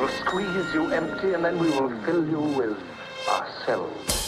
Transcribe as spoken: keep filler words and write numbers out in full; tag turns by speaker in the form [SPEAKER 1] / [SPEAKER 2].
[SPEAKER 1] will squeeze you empty, and then we will fill you with ourselves.